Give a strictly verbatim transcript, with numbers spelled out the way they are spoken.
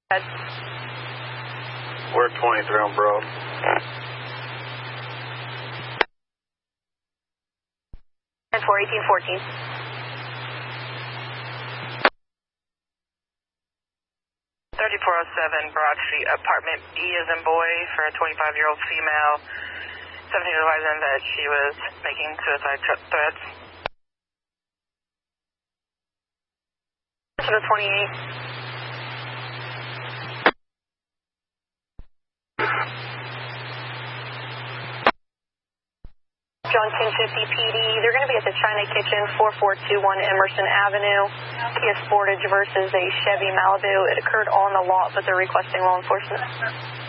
We're twenty-three on Broad. ten four, eighteen fourteen. thirty-four oh seven Broad Street, apartment B as in boy, for a twenty-five-year-old female. seventeen advising that she was making suicide threats. To the twenty-eight. Junction fifty P D, they're going to be at the China Kitchen, four four two one Emerson Avenue. Kia Sportage versus a Chevy Malibu. It occurred on the lot, but they're requesting law enforcement.